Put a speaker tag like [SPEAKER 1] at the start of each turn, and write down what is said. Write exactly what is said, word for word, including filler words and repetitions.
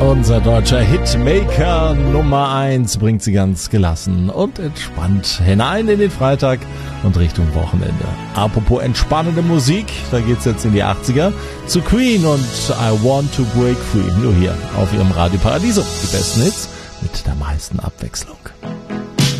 [SPEAKER 1] Unser deutscher Hitmaker Nummer eins bringt sie ganz gelassen und entspannt hinein in den Freitag und Richtung Wochenende. Apropos entspannende Musik, da geht's jetzt in die achtziger zu Queen und I Want to Break Free. Nur hier auf ihrem Radio Paradiso. Die besten Hits mit der meisten Abwechslung.